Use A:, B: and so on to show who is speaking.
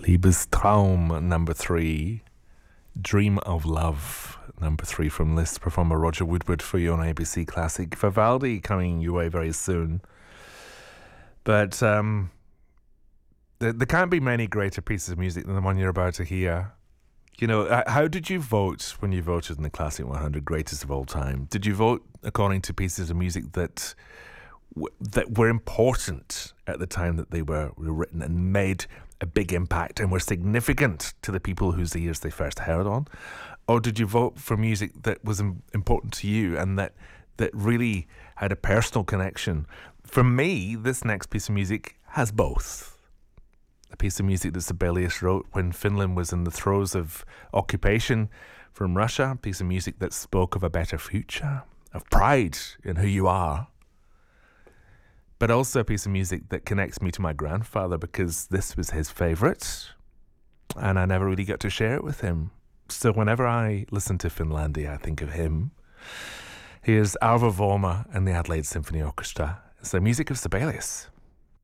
A: Liebestraum, number 3. Dream of Love, number 3 from Liszt performer Roger Woodward for you on ABC Classic. Vivaldi coming your way very soon. But there can't be many greater pieces of music than the one you're about to hear. You know, how did you vote when you voted in the Classic 100 Greatest of All Time? Did you vote according to pieces of music that were important at the time that they were written and made a big impact and were significant to the people whose ears they first heard on? Or did you vote for music that was important to you and that really had a personal connection? For me, this next piece of music has both. A piece of music that Sibelius wrote when Finland was in the throes of occupation from Russia. A piece of music that spoke of a better future, of pride in who you are. But also a piece of music that connects me to my grandfather because this was his favourite and I never really got to share it with him. So whenever I listen to Finlandia, I think of him. Here's Arvo Vorma and the Adelaide Symphony Orchestra. It's the music of Sibelius.